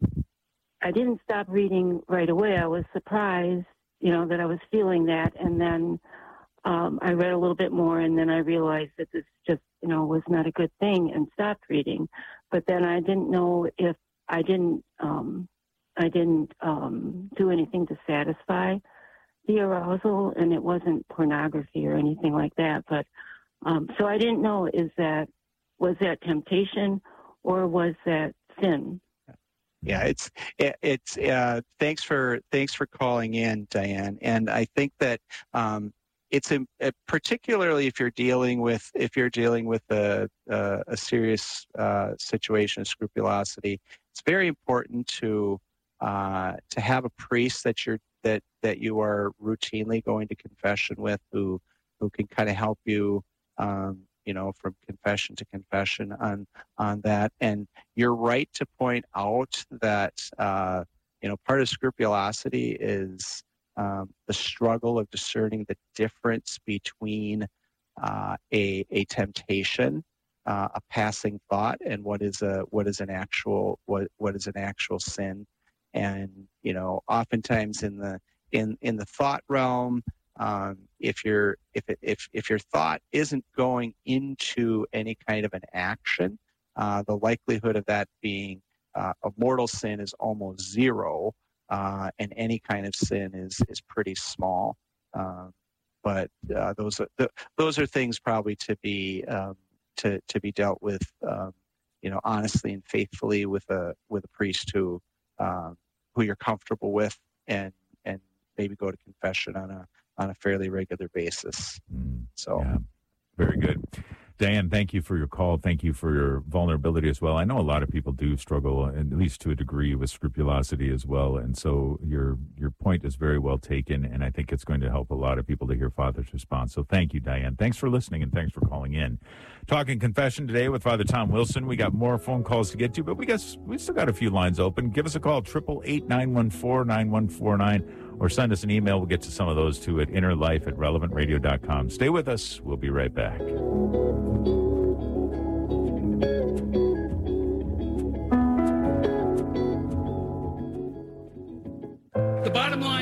I didn't stop reading right away. I was surprised, you know, that I was feeling that. And then um, I read a little bit more, and then I realized that this just, you know, was not a good thing, and stopped reading. But then I didn't know if I didn't, um, I didn't um, do anything to satisfy the arousal, and it wasn't pornography or anything like that. But um, so I didn't know, is that, was that temptation or was that sin? Yeah, it's it, it's uh, thanks for thanks for calling in, Diane. And I think that um, it's a, a, particularly if you're dealing with if you're dealing with a a, a serious uh, situation of scrupulosity, it's very important to uh, to have a priest that you're that that you are routinely going to confession with, who who can kind of help you. Um, you know, from confession to confession on on that. And you're right to point out that, uh, you know, part of scrupulosity is um, the struggle of discerning the difference between uh, a, a temptation, uh, a passing thought, and what is a what is an actual what what is an actual sin. And, you know, oftentimes in the in in the thought realm, Um, if you're if it, if if your thought isn't going into any kind of an action, uh, the likelihood of that being uh, a mortal sin is almost zero, uh, and any kind of sin is is pretty small. Um, but uh, those are the, those are things probably to be um, to to be dealt with, um, you know, honestly and faithfully with a with a priest who um, who you're comfortable with, and and maybe go to confession on a on a fairly regular basis. Mm, so yeah, very good. Diane, thank you for your call. Thank you for your vulnerability as well. I know a lot of people do struggle, at least to a degree, with scrupulosity as well. And so your your point is very well taken, and I think it's going to help a lot of people to hear Father's response. So thank you, Diane. Thanks for listening, and thanks for calling in. Talking confession today with Father Tom Wilson. We got more phone calls to get to, but we guess we still got a few lines open. Give us a call, triple eight nine one four nine one four nine, or send us an email. We'll get to some of those too at innerlife at relevant radio dot com. Stay with us. We'll be right back.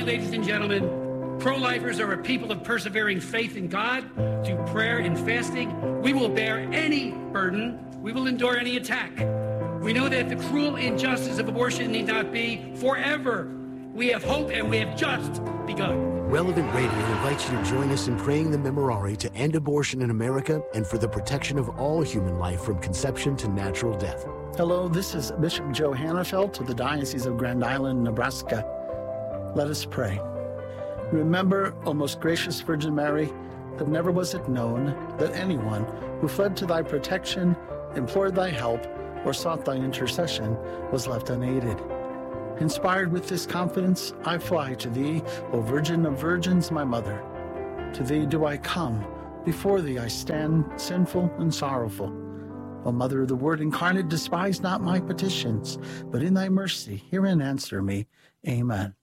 Finally, ladies and gentlemen, pro-lifers are a people of persevering faith in God through prayer and fasting. We will bear any burden. We will endure any attack. We know that the cruel injustice of abortion need not be forever. We have hope, and we have just begun. Relevant Radio invites you to join us in praying the Memorare to end abortion in America and for the protection of all human life from conception to natural death. Hello, this is Bishop Joe Hannafelt of the Diocese of Grand Island, Nebraska. Let us pray. Remember, O most gracious Virgin Mary, that never was it known that anyone who fled to thy protection, implored thy help, or sought thy intercession was left unaided. Inspired with this confidence, I fly to thee, O Virgin of Virgins, my mother. To thee do I come, before thee I stand, sinful and sorrowful. O Mother of the Word incarnate, despise not my petitions, but in thy mercy hear and answer me. Amen.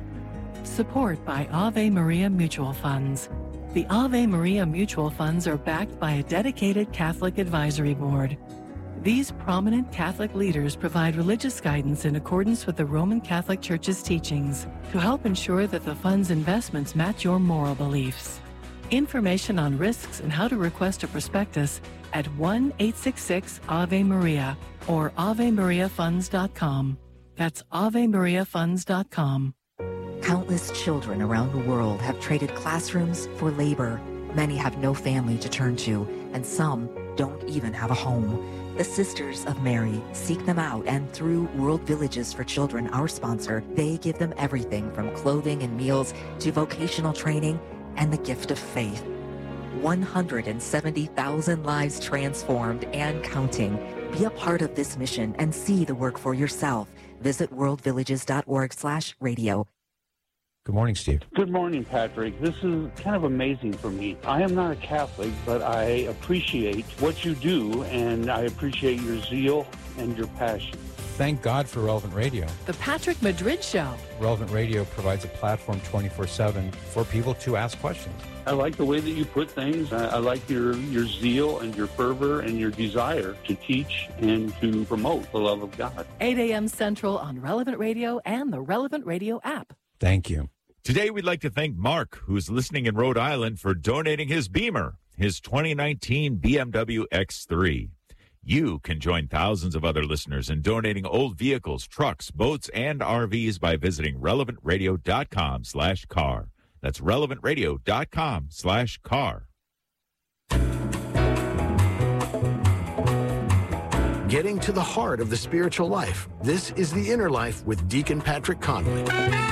Support by Ave Maria Mutual Funds. The Ave Maria Mutual Funds are backed by a dedicated Catholic advisory board. These prominent Catholic leaders provide religious guidance in accordance with the Roman Catholic Church's teachings to help ensure that the fund's investments match your moral beliefs. Information on risks and how to request a prospectus at one eight six six Ave Maria or ave maria funds dot com. That's ave maria funds dot com. Countless children around the world have traded classrooms for labor. Many have no family to turn to, and some don't even have a home. The Sisters of Mary seek them out, and through World Villages for Children, our sponsor, they give them everything from clothing and meals to vocational training and the gift of faith. one hundred seventy thousand lives transformed and counting. Be a part of this mission and see the work for yourself. Visit world villages dot org slash radio. Good morning, Steve. Good morning, Patrick. This is kind of amazing for me. I am not a Catholic, but I appreciate what you do, and I appreciate your zeal and your passion. Thank God for Relevant Radio. The Patrick Madrid Show. Relevant Radio provides a platform twenty-four seven for people to ask questions. I like the way that you put things. I, I like your, your zeal and your fervor and your desire to teach and to promote the love of God. eight a.m. Central on Relevant Radio and the Relevant Radio app. Thank you. Today, we'd like to thank Mark, who's listening in Rhode Island, for donating his Beamer, his twenty nineteen B M W X three. You can join thousands of other listeners in donating old vehicles, trucks, boats, and R Vs by visiting relevant radio dot com slash car. That's relevant radio dot com slash car. Getting to the heart of the spiritual life. This is The Inner Life with Deacon Patrick Conley.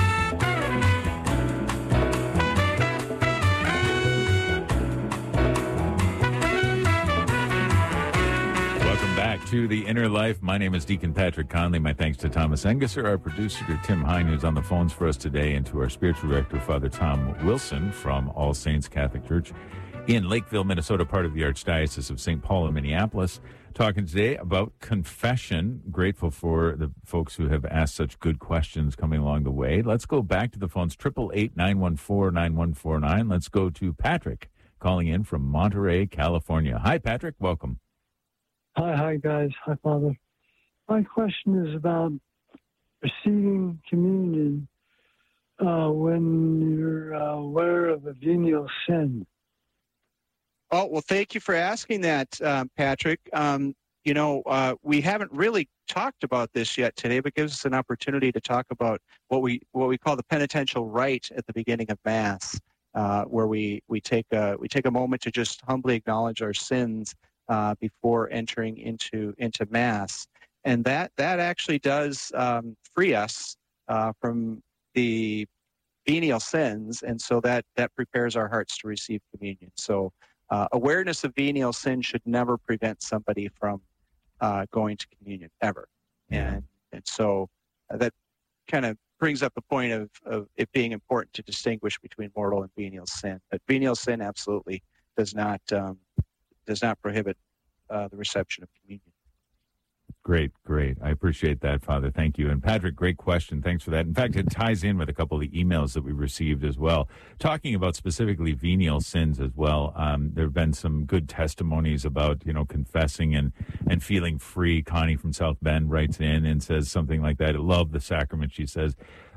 To The Inner Life. My name is Deacon Patrick Conley. My thanks to Thomas Engesser, our producer, to Tim Hine, who's on the phones for us today, and to our spiritual director, Father Tom Wilson from All Saints Catholic Church in Lakeville, Minnesota, part of the Archdiocese of Saint Paul and Minneapolis, talking today about confession. Grateful for the folks who have asked such good questions coming along the way. Let's go back to the phones, eight eight eight, nine one four, nine one four nine. Let's go to Patrick, calling in from Monterey, California. Hi, Patrick. Welcome. Hi, hi, guys. Hi, Father. My question is about receiving communion uh, when you're uh, aware of a venial sin. Oh, well, thank you for asking that, uh, Patrick. Um, you know, uh, we haven't really talked about this yet today, but gives us an opportunity to talk about what we what we call the penitential rite at the beginning of Mass, uh, where we we take a we take a moment to just humbly acknowledge our sins Uh, before entering into into Mass, and that that actually does um, free us uh, from the venial sins, and so that that prepares our hearts to receive communion. So uh, awareness of venial sin should never prevent somebody from uh, going to communion ever, and and so uh, that kind of brings up the point of, of it being important to distinguish between mortal and venial sin. But venial sin absolutely does not. Um, does not prohibit uh, the reception of communion. Great, great. I appreciate that, Father. Thank you. And Patrick, great question. Thanks for that. In fact, it ties in with a couple of the emails that we received as well, talking about specifically venial sins as well. Um, there have been some good testimonies about, you know, confessing and, and feeling free. Connie from South Bend writes in and says something like that. I love the sacrament, she says.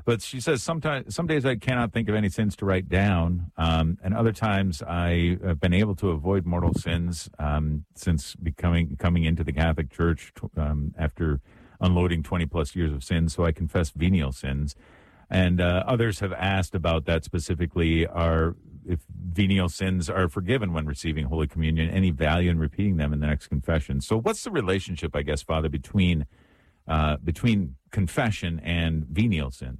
But she says sometimes, some days I cannot think of any sins to write down, um, and other times I have been able to avoid mortal sins um, since becoming coming into the Catholic Church um, after unloading twenty plus years of sins. So I confess venial sins, and uh, others have asked about that specifically. Are if venial sins are forgiven when receiving Holy Communion, any value in repeating them in the next confession? So what's the relationship, I guess, Father, between uh, between confession and venial sins?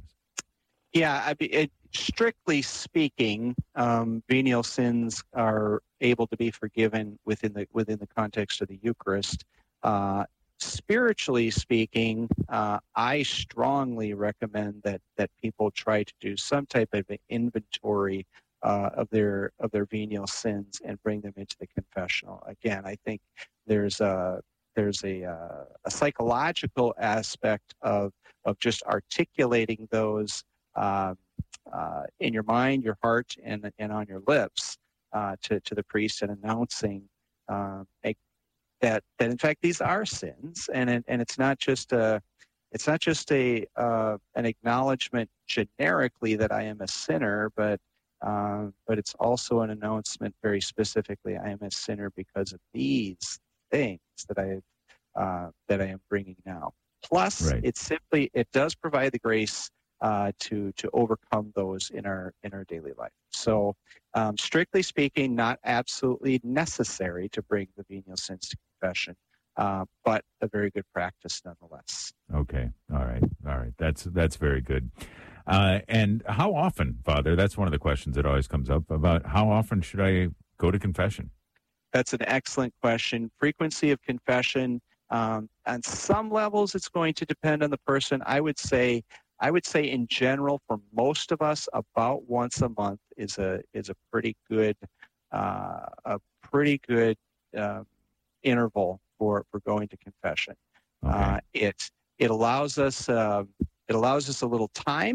Yeah, I mean, it, strictly speaking, um, venial sins are able to be forgiven within the within the context of the Eucharist. Uh, spiritually speaking, uh, I strongly recommend that that people try to do some type of an inventory uh, of their of their venial sins and bring them into the confessional. Again, I think there's a there's a uh, a psychological aspect of of just articulating those. Uh, uh, in your mind, your heart, and and on your lips uh, to to the priest, and announcing uh, a, that that in fact these are sins, and it, and it's not just a it's not just a uh, an acknowledgement generically that I am a sinner, but uh, but it's also an announcement very specifically, I am a sinner because of these things that I uh, that I am bringing now. Plus, right. it simply it does provide the grace. Uh, to to overcome those in our in our daily life. So, um, strictly speaking, not absolutely necessary to bring the venial sins to confession, uh, but a very good practice nonetheless. Okay, all right, all right. That's that's very good. Uh, and how often, Father? That's one of the questions that always comes up about how often should I go to confession? That's an excellent question. Frequency of confession. Um, on some levels, it's going to depend on the person. I would say. I would say in general, for most of us, about once a month is a is a pretty good uh, a pretty good uh, interval for, for going to confession. Okay. Uh, it it allows us uh, it allows us a little time.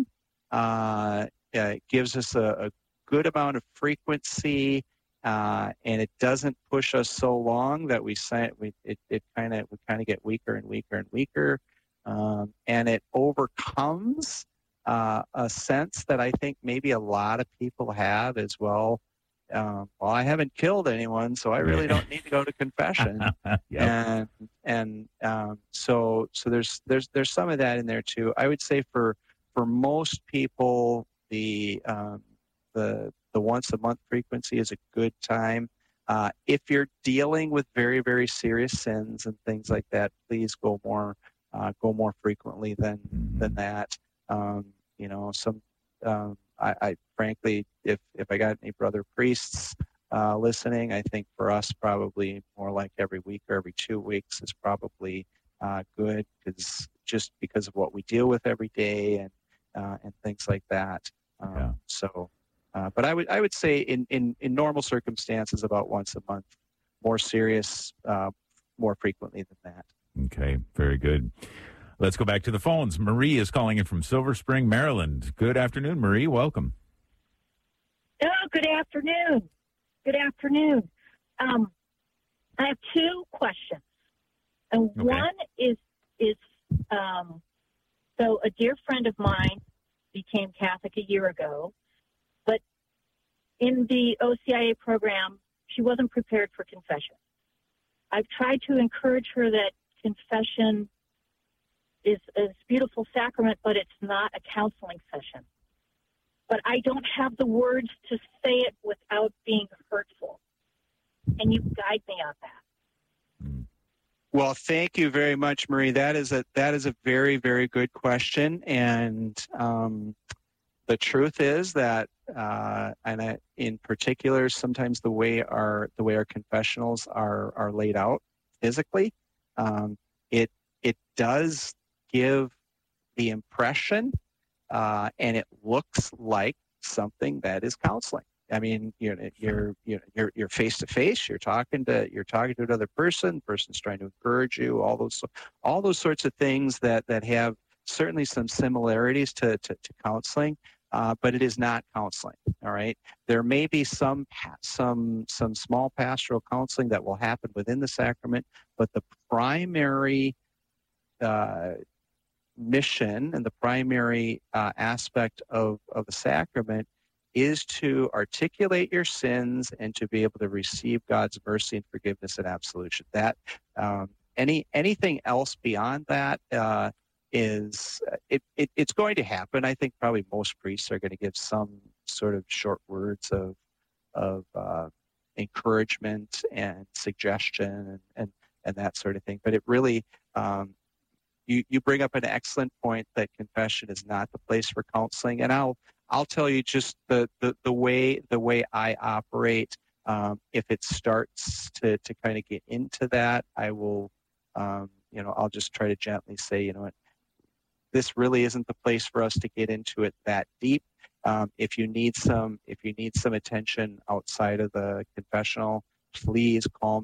Uh, it gives us a, a good amount of frequency, uh, and it doesn't push us so long that we say we it it kind of we kind of get weaker and weaker and weaker. Um, and it overcomes uh, a sense that I think maybe a lot of people have as well. Um, well, I haven't killed anyone, so I really don't need to go to confession. Yep. And and um, so so there's there's there's some of that in there too. I would say for for most people, the um, the the once a month frequency is a good time. Uh, if you're dealing with very very serious sins and things like that, please go more. Uh, go more frequently than than that. Um, you know, some um, I, I frankly, if if I got any brother priests uh, listening, I think for us probably more like every week or every two weeks is probably uh, good, because just because of what we deal with every day and uh, and things like that. Um, Yeah. So, uh, but I would I would say in, in in normal circumstances about once a month. More serious, uh, more frequently than that. Okay, very good. Let's go back to the phones. Marie is calling in from Silver Spring, Maryland. Good afternoon, Marie. Welcome. Oh, good afternoon. Good afternoon. Um, I have two questions, and Okay. one is is um, so a dear friend of mine became Catholic a year ago, but in the O C I A program, she wasn't prepared for confession. I've tried to encourage her that confession is a beautiful sacrament, but it's not a counseling session. But I don't have the words to say it without being hurtful. Can you guide me on that? Well, thank you very much, Marie. That is a that is a very very good question, and um, the truth is that, uh, and I, in particular, sometimes the way our the way our confessionals are are laid out physically, um, it it does give the impression, uh, and it looks like something that is counseling. I mean, you're you're you're you're you're face to face. You're talking to you're talking to another person. The person's trying to encourage you. All those all those sorts of things that that have certainly some similarities to to, to counseling, uh, but it is not counseling. All right. There may be some some some small pastoral counseling that will happen within the sacrament, but the primary uh, mission and the primary uh, aspect of, of the sacrament is to articulate your sins and to be able to receive God's mercy and forgiveness and absolution. That um, any anything else beyond that uh, is it, it it's going to happen. I think probably most priests are going to give some sort of short words of of uh, encouragement and suggestion and, and and that sort of thing. But it really um, you you bring up an excellent point that confession is not the place for counseling, and I'll. I'll tell you just the, the, the way the way I operate. Um, if it starts to, to kind of get into that, I will, um, you know, I'll just try to gently say, you know what, this really isn't the place for us to get into it that deep. Um, if you need some, if you need some attention outside of the confessional, please call me.